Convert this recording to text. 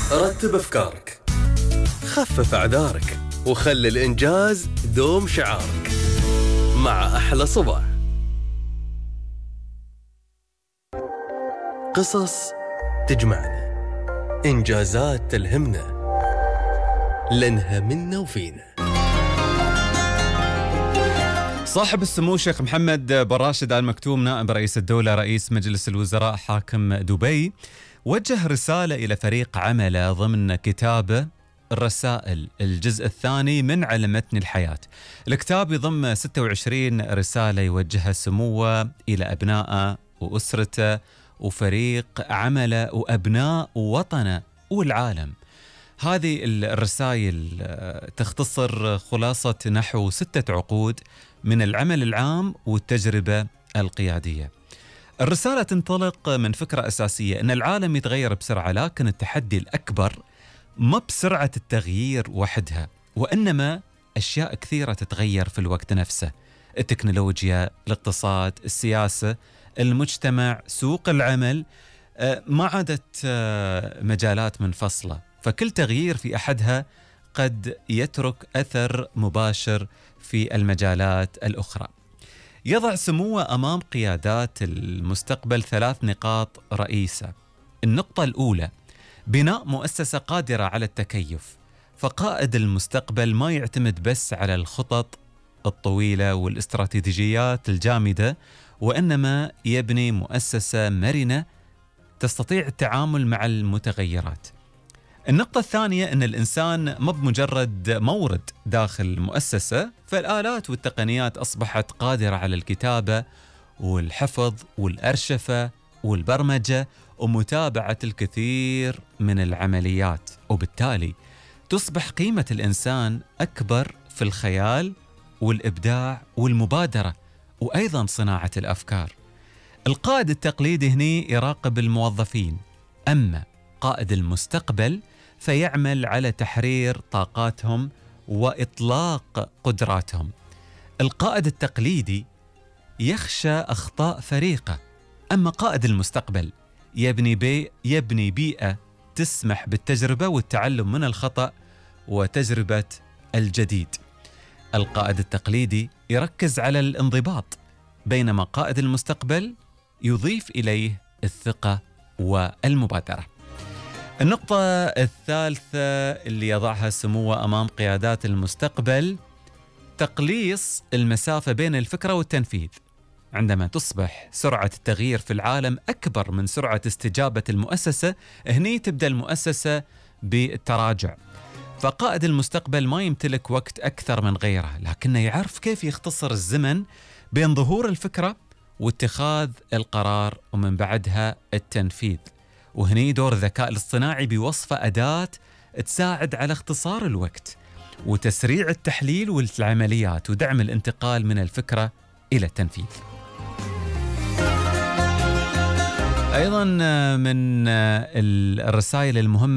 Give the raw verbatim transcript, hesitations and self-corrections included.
رتب أفكارك، خفف أعذارك، وخلي الإنجاز دوم شعارك. مع أحلى صباح. قصص تجمعنا، إنجازات تلهمنا، لأنها منا وفينا. صاحب السمو الشيخ محمد بن راشد آل مكتوم نائب رئيس الدولة رئيس مجلس الوزراء حاكم دبي وجه رسالة إلى فريق عمله ضمن كتابه الرسائل الجزء الثاني من علمتني الحياة. الكتاب يضم ستة وعشرين رسالة يوجهها سموه إلى أبنائه وأسرته وفريق عمله وأبناء وطنه والعالم. هذه الرسائل تختصر خلاصة نحو ستة عقود من العمل العام والتجربة القيادية. الرسالة تنطلق من فكرة أساسية أن العالم يتغير بسرعة، لكن التحدي الأكبر ما بسرعة التغيير وحدها، وإنما أشياء كثيرة تتغير في الوقت نفسه: التكنولوجيا، الاقتصاد، السياسة، المجتمع، سوق العمل، ما عادت مجالات منفصلة، فكل تغيير في أحدها قد يترك أثر مباشر في المجالات الأخرى. يضع سموه أمام قيادات المستقبل ثلاث نقاط رئيسة. النقطة الأولى: بناء مؤسسة قادرة على التكيف. فقائد المستقبل ما يعتمد بس على الخطط الطويلة والاستراتيجيات الجامدة، وإنما يبني مؤسسة مرنة تستطيع التعامل مع المتغيرات. النقطة الثانية أن الإنسان ما بمجرد مورد داخل المؤسسة، فالآلات والتقنيات أصبحت قادرة على الكتابة والحفظ والأرشفة والبرمجة ومتابعة الكثير من العمليات، وبالتالي تصبح قيمة الإنسان أكبر في الخيال والإبداع والمبادرة وأيضا صناعة الأفكار. القائد التقليدي هنا يراقب الموظفين، أما قائد المستقبل فيعمل على تحرير طاقاتهم وإطلاق قدراتهم. القائد التقليدي يخشى أخطاء فريقه، أما قائد المستقبل يبني, بي يبني بيئة تسمح بالتجربة والتعلم من الخطأ وتجربة الجديد. القائد التقليدي يركز على الانضباط، بينما قائد المستقبل يضيف إليه الثقة والمبادرة. النقطة الثالثة اللي يضعها سموه أمام قيادات المستقبل: تقليص المسافة بين الفكرة والتنفيذ. عندما تصبح سرعة التغيير في العالم أكبر من سرعة استجابة المؤسسة، هني تبدأ المؤسسة بالتراجع. فقائد المستقبل ما يمتلك وقت أكثر من غيره، لكنه يعرف كيف يختصر الزمن بين ظهور الفكرة واتخاذ القرار ومن بعدها التنفيذ. وهني دور الذكاء الاصطناعي بوصفه أداة تساعد على اختصار الوقت وتسريع التحليل والعمليات ودعم الانتقال من الفكرة إلى التنفيذ. أيضا من الرسائل المهمة